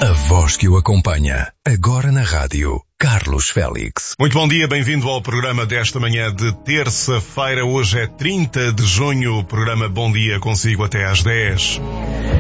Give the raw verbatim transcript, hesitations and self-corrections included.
A voz que o acompanha, agora na rádio, Carlos Félix. Muito bom dia, bem-vindo ao programa desta manhã de terça-feira. Hoje é trinta de junho, o programa Bom Dia consigo até às dez.